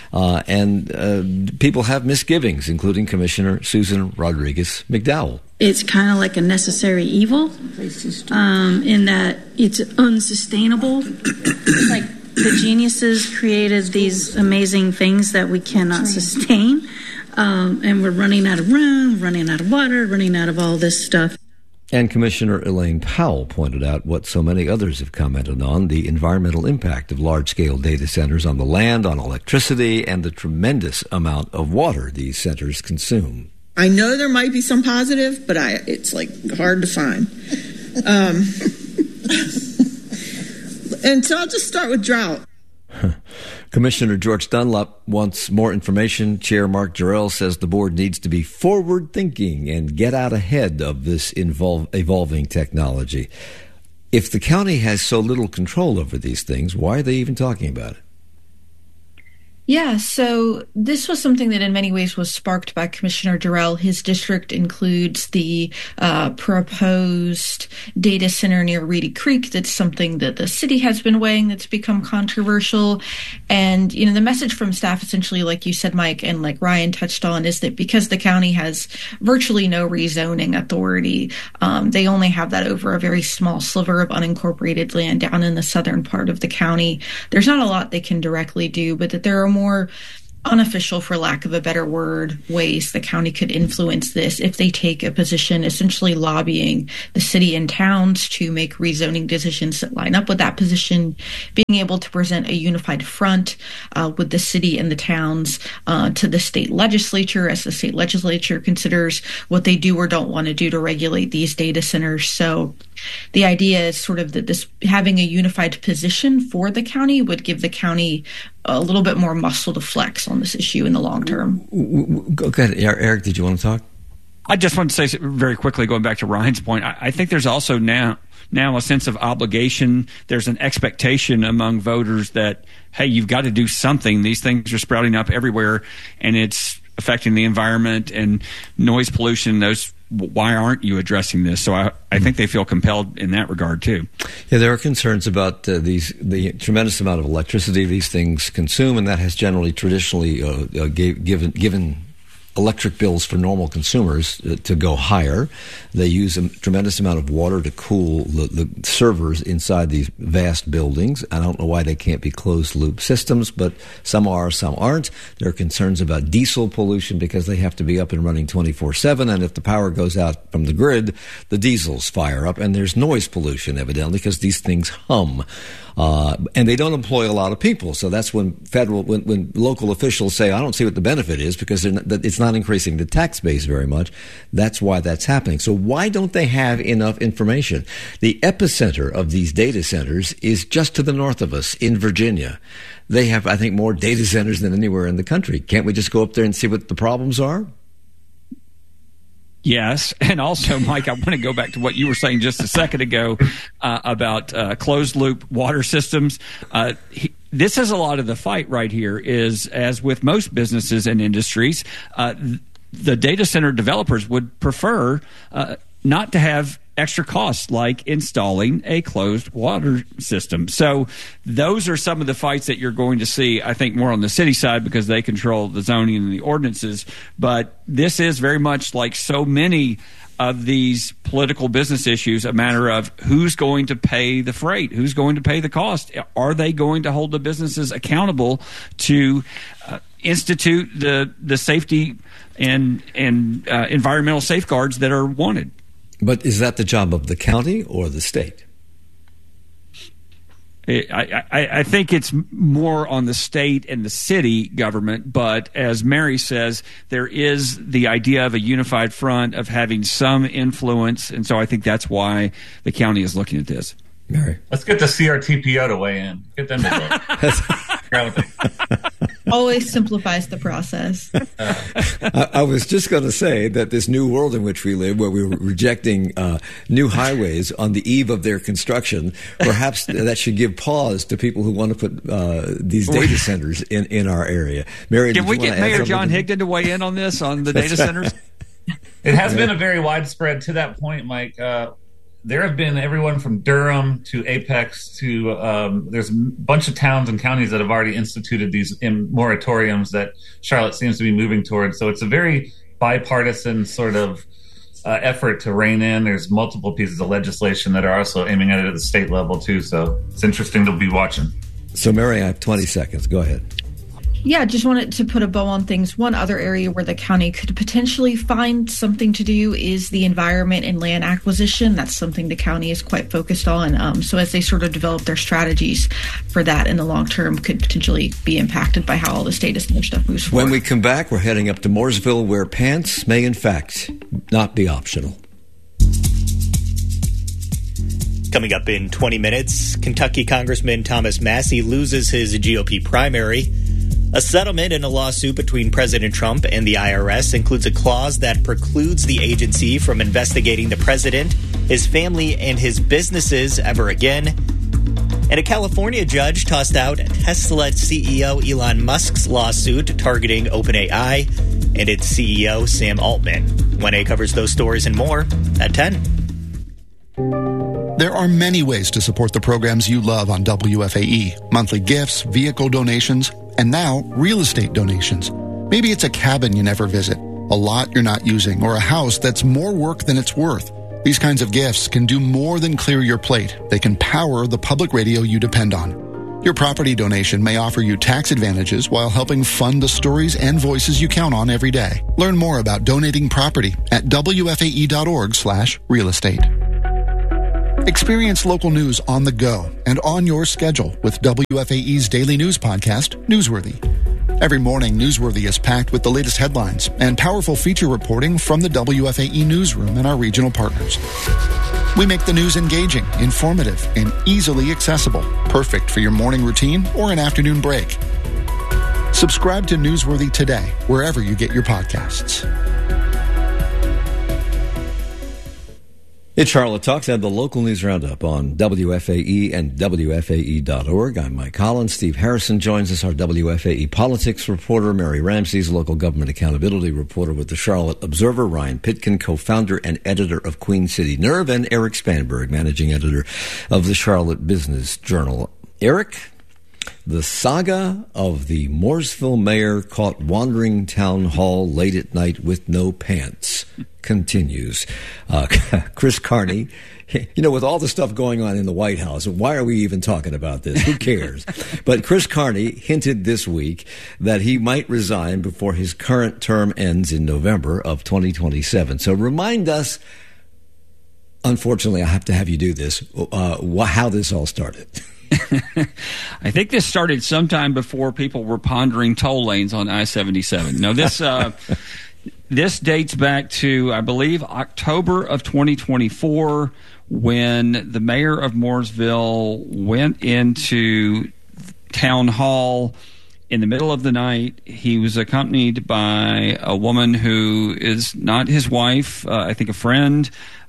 And people have misgivings, including Commissioner Susan Rodriguez McDowell. It's kind of like a necessary evil in that it's unsustainable. It's like the geniuses created these amazing things that we cannot sustain. And we're running out of room, running out of water, running out of all this stuff. And Commissioner Elaine Powell pointed out what so many others have commented on, the environmental impact of large-scale data centers on the land, on electricity, and the tremendous amount of water these centers consume. I know there might be some positive, but it's like hard to find. And so I'll just start with drought. Commissioner George Dunlop wants more information. Chair Mark Jarrell says the board needs to be forward-thinking and get out ahead of this evolving technology. If the county has so little control over these things, why are they even talking about it? Yeah, so this was something that in many ways was sparked by Commissioner Jarrell. His district includes the proposed data center near Reedy Creek. That's something that the city has been weighing that's become controversial. And, you know, the message from staff essentially, like you said, Mike, and like Ryan touched on, is that because the county has virtually no rezoning authority, they only have that over a very small sliver of unincorporated land down in the southern part of the county. There's not a lot they can directly do, but that there are more unofficial, for lack of a better word, ways the county could influence this if they take a position essentially lobbying the city and towns to make rezoning decisions that line up with that position, being able to present a unified front with the city and the towns to the state legislature as the state legislature considers what they do or don't want to do to regulate these data centers. So the idea is sort of that this having a unified position for the county would give the county a little bit more muscle to flex on this issue in the long term. Go ahead, Eric. Did you want to talk? I just want to say very quickly, going back to Ryan's point, I think there's also now a sense of obligation. There's an expectation among voters that, hey, you've got to do something. These things are sprouting up everywhere, and it's affecting the environment and noise pollution. Why aren't you addressing this? So I think they feel compelled in that regard too. Yeah, there are concerns about the tremendous amount of electricity these things consume, and that has traditionally given electric bills for normal consumers to go higher. They use a tremendous amount of water to cool the servers inside these vast buildings. I don't know why they can't be closed-loop systems, but some are, some aren't. There are concerns about diesel pollution because they have to be up and running 24/7, and if the power goes out from the grid, the diesels fire up, and there's noise pollution, evidently, because these things hum. And they don't employ a lot of people, so that's when local officials say, I don't see what the benefit is, because it's not increasing the tax base very much. That's why that's happening. So why don't they have enough information? The epicenter of these data centers is just to the north of us in Virginia. They have, I think, more data centers than anywhere in the country. Can't we just go up there and see what the problems are? Yes, and also, Mike, I want to go back to what you were saying just a second ago about closed-loop water systems. This is a lot of the fight right here is, as with most businesses and industries, the data center developers would prefer not to have extra costs like installing a closed water system. So those are some of the fights that you're going to see, I think, more on the city side because they control the zoning and the ordinances. But this is very much like so many of these political business issues, a matter of who's going to pay the freight, who's going to pay the cost. Are they going to hold the businesses accountable to institute the safety and environmental safeguards that are wanted? But is that the job of the county or the state? I think it's more on the state and the city government, but as Mary says, there is the idea of a unified front of having some influence, and so I think that's why the county is looking at this. Mary. Let's get the CRTPO to weigh in. Get them to vote. Always simplifies the process. I was just going to say that this new world in which we live, where we're rejecting new highways on the eve of their construction, perhaps that should give pause to people who want to put these data centers in our area. Mary, can we get Mayor John Higdon to weigh in on this, on the data centers? It has been a very widespread, to that point, Mike. There have been everyone from Durham to Apex to there's a bunch of towns and counties that have already instituted these moratoriums that Charlotte seems to be moving towards. So it's a very bipartisan sort of effort to rein in. There's multiple pieces of legislation that are also aiming at it at the state level too. So it's interesting to be watching. So Mary, I have 20 seconds. Go ahead. Yeah, just wanted to put a bow on things. One other area where the county could potentially find something to do is the environment and land acquisition. That's something the county is quite focused on. So as they sort of develop their strategies for that in the long term, could potentially be impacted by how all the state and stuff moves forward. When we come back, we're heading up to Mooresville, where pants may in fact not be optional. Coming up in 20 minutes, Kentucky Congressman Thomas Massie loses his GOP primary. A settlement in a lawsuit between President Trump and the IRS includes a clause that precludes the agency from investigating the president, his family, and his businesses ever again. And a California judge tossed out Tesla CEO Elon Musk's lawsuit targeting OpenAI and its CEO Sam Altman. 1A covers those stories and more at 10. There are many ways to support the programs you love on WFAE. Monthly gifts, vehicle donations, and now real estate donations. Maybe it's a cabin you never visit, a lot you're not using, or a house that's more work than it's worth. These kinds of gifts can do more than clear your plate. They can power the public radio you depend on. Your property donation may offer you tax advantages while helping fund the stories and voices you count on every day. Learn more about donating property at WFAE.org/real estate. Experience local news on the go and on your schedule with WFAE's daily news podcast, Newsworthy. Every morning, Newsworthy is packed with the latest headlines and powerful feature reporting from the WFAE newsroom and our regional partners. We make the news engaging, informative, and easily accessible, perfect for your morning routine or an afternoon break. Subscribe to Newsworthy today, wherever you get your podcasts. It's Charlotte Talks and the local news roundup on WFAE and WFAE.org. I'm Mike Collins. Steve Harrison joins us, our WFAE politics reporter. Mary Ramsey's local government accountability reporter with the Charlotte Observer. Ryan Pitkin, co-founder and editor of Queen City Nerve. And Eric Spanberg, managing editor of the Charlotte Business Journal. Eric, the saga of the Mooresville mayor caught wandering town hall late at night with no pants continues. Chris Carney, with all the stuff going on in the White House, why are we even talking about this? Who cares? But Chris Carney hinted this week that he might resign before his current term ends in November of 2027. So remind us, unfortunately, I have to have you do this, how this all started. I think this started sometime before people were pondering toll lanes on I-77. No, this dates back to, I believe, October of 2024, when the mayor of Mooresville went into town hall in the middle of the night. He was accompanied by a woman who is not his wife, I think a friend,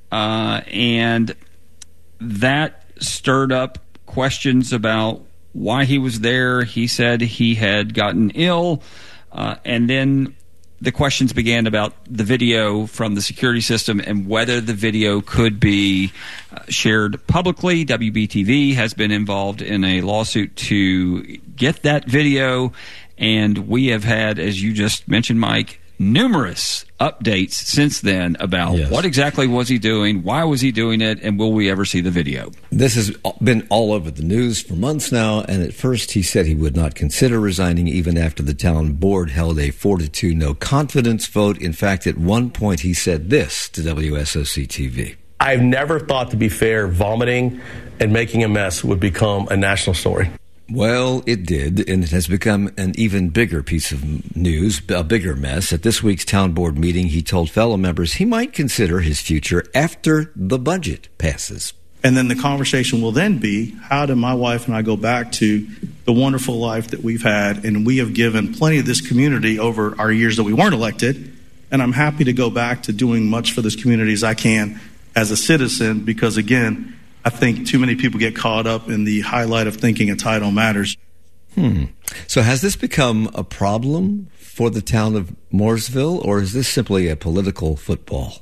and that stirred up questions about why he was there. He said he had gotten ill, and then the questions began about the video from the security system and whether the video could be shared publicly. WBTV has been involved in a lawsuit to get that video, and we have had, as you just mentioned, Mike, numerous updates since then about what exactly was he doing, why was he doing it, and will we ever see the video? This has been all over the news for months now, and at first he said he would not consider resigning even after the town board held a 4-2 no confidence vote. In fact, at one point he said this to WSOC-TV. I've never thought, to be fair, vomiting and making a mess would become a national story. Well, it did, and it has become an even bigger piece of news, a bigger mess. At this week's town board meeting, he told fellow members he might consider his future after the budget passes. And then the conversation will then be, how do my wife and I go back to the wonderful life that we've had? And we have given plenty of this community over our years that we weren't elected. And I'm happy to go back to doing much for this community as I can as a citizen, because, again, I think too many people get caught up in the highlight of thinking a title matters. So has this become a problem for the town of Mooresville, or is this simply a political football?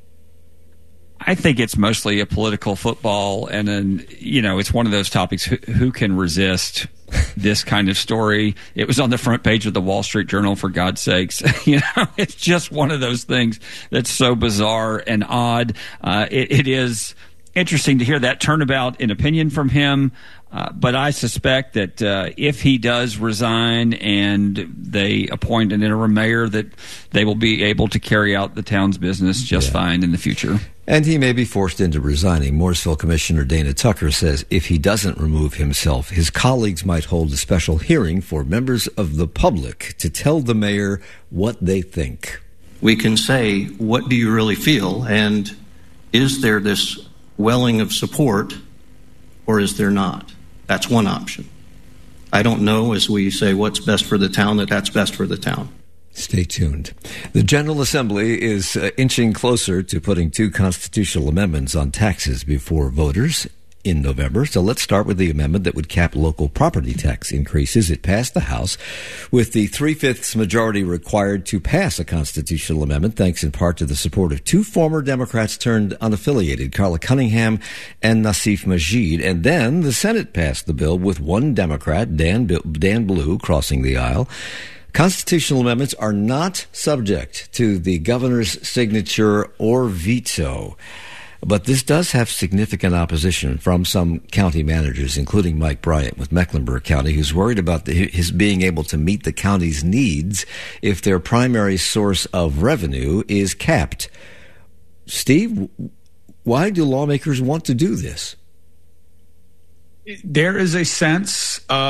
I think it's mostly a political football, and then, it's one of those topics, who can resist this kind of story? It was on the front page of the Wall Street Journal, for God's sakes. It's just one of those things that's so bizarre and odd. It is interesting to hear that turnabout in opinion from him. But I suspect that if he does resign and they appoint an interim mayor, that they will be able to carry out the town's business just fine in the future. And he may be forced into resigning. Mooresville Commissioner Dana Tucker says if he doesn't remove himself, his colleagues might hold a special hearing for members of the public to tell the mayor what they think. We can say, what do you really feel? And is there this welling of support, or is there not? That's one option. I don't know, as we say what's best for the town, that's best for the town. Stay tuned. The General Assembly is inching closer to putting 2 constitutional amendments on taxes before voters in November. So let's start with the amendment that would cap local property tax increases. It passed the House with the 3/5 majority required to pass a constitutional amendment, thanks in part to the support of 2 former Democrats turned unaffiliated, Carla Cunningham and Nassif Majid. And then the Senate passed the bill with 1 Democrat, Dan Blue, crossing the aisle. Constitutional amendments are not subject to the governor's signature or veto. But this does have significant opposition from some county managers, including Mike Bryant with Mecklenburg County, who's worried about his being able to meet the county's needs if their primary source of revenue is capped. Steve, why do lawmakers want to do this? There is a sense